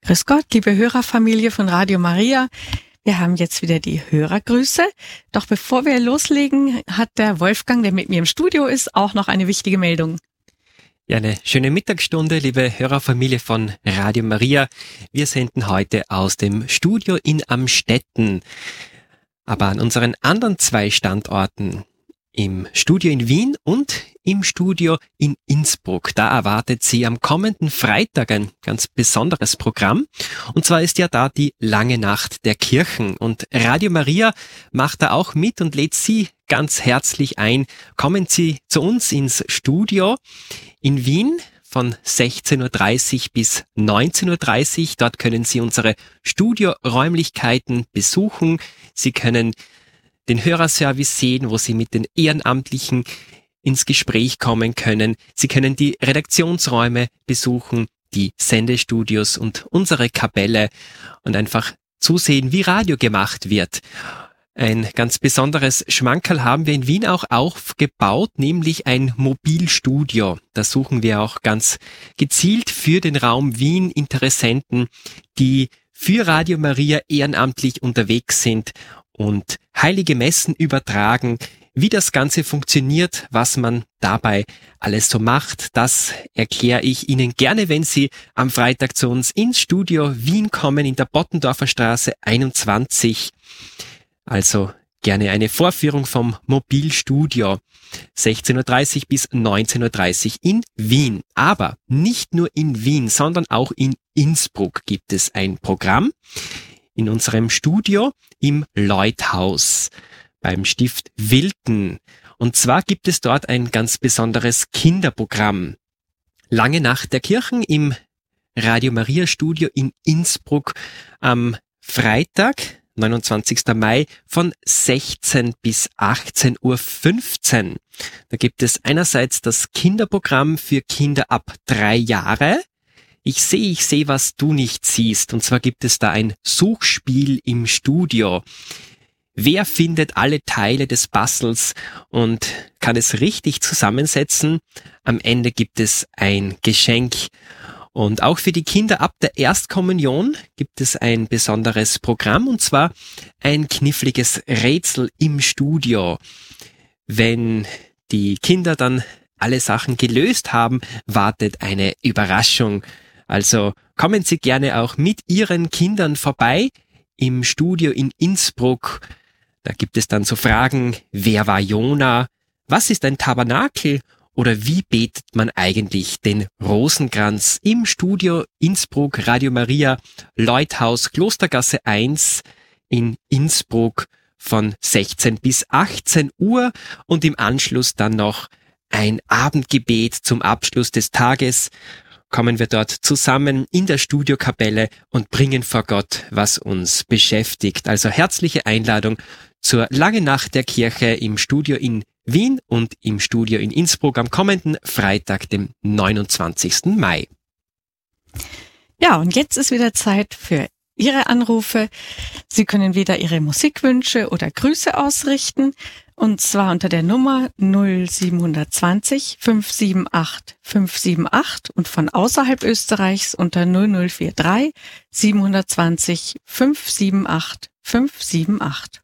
Grüß Gott, liebe Hörerfamilie von Radio Maria. Wir haben jetzt wieder die Hörergrüße. Doch bevor wir loslegen, hat der Wolfgang, der mit mir im Studio ist, auch noch eine wichtige Meldung. Ja, eine schöne Mittagsstunde, liebe Hörerfamilie von Radio Maria. Wir senden heute aus dem Studio in Amstetten. Aber an unseren anderen 2 Standorten, im Studio in Wien und im Studio in Innsbruck, da erwartet Sie am kommenden Freitag ein ganz besonderes Programm. Und zwar ist ja da die Lange Nacht der Kirchen. Und Radio Maria macht da auch mit und lädt Sie ganz herzlich ein. Kommen Sie zu uns ins Studio in Wien von 16.30 Uhr bis 19.30 Uhr. Dort können Sie unsere Studioräumlichkeiten besuchen. Sie können den Hörerservice sehen, wo Sie mit den Ehrenamtlichen ins Gespräch kommen können. Sie können die Redaktionsräume besuchen, die Sendestudios und unsere Kapelle und einfach zusehen, wie Radio gemacht wird. Ein ganz besonderes Schmankerl haben wir in Wien auch aufgebaut, nämlich ein Mobilstudio. Da suchen wir auch ganz gezielt für den Raum Wien Interessenten, die für Radio Maria ehrenamtlich unterwegs sind und heilige Messen übertragen. Wie das Ganze funktioniert, was man dabei alles so macht, das erkläre ich Ihnen gerne, wenn Sie am Freitag zu uns ins Studio Wien kommen, in der Bottendorfer Straße 21. Also gerne eine Vorführung vom Mobilstudio. 16.30 Uhr bis 19.30 Uhr in Wien. Aber nicht nur in Wien, sondern auch in Innsbruck gibt es ein Programm. In unserem Studio im Lloydhaus beim Stift Wilten. Und zwar gibt es dort ein ganz besonderes Kinderprogramm. Lange Nacht der Kirchen im Radio Maria Studio in Innsbruck am Freitag, 29. Mai von 16 bis 18.15 Uhr. Da gibt es einerseits das Kinderprogramm für Kinder ab 3 Jahre. Ich sehe, was du nicht siehst. Und zwar gibt es da ein Suchspiel im Studio. Wer findet alle Teile des Puzzles und kann es richtig zusammensetzen? Am Ende gibt es ein Geschenk. Und auch für die Kinder ab der Erstkommunion gibt es ein besonderes Programm, und zwar ein kniffliges Rätsel im Studio. Wenn die Kinder dann alle Sachen gelöst haben, wartet eine Überraschung. Also kommen Sie gerne auch mit Ihren Kindern vorbei im Studio in Innsbruck. Da gibt es dann so Fragen, wer war Jona? Was ist ein Tabernakel? Oder wie betet man eigentlich den Rosenkranz? Im Studio Innsbruck, Radio Maria, Lloydhaus, Klostergasse 1 in Innsbruck von 16 bis 18 Uhr und im Anschluss dann noch ein Abendgebet zum Abschluss des Tages. Kommen wir dort zusammen in der Studiokapelle und bringen vor Gott, was uns beschäftigt. Also herzliche Einladung zur Langen Nacht der Kirche im Studio in Wien und im Studio in Innsbruck am kommenden Freitag, dem 29. Mai. Ja, und jetzt ist wieder Zeit für Ihre Anrufe. Sie können wieder Ihre Musikwünsche oder Grüße ausrichten, und zwar unter der Nummer 0720 578 578 und von außerhalb Österreichs unter 0043 720 578 578.